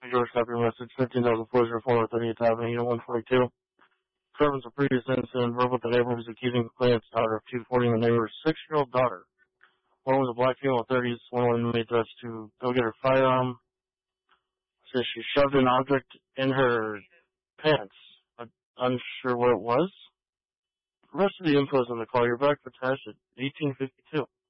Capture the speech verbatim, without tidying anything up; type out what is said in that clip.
George, copy your message. fifteen thousand four oh four, thirtieth Avenue, Unit one forty-two. Servants a previous incident verbal with the neighbor who's accusing the client's daughter of two forty the neighbor's six-year-old daughter. One was a black female in thirties. One woman made threats to go get her firearm. Says she shoved an object in her pants. I'm unsure what it was. The rest of the info is on the call. You're back for test at eighteen fifty-two.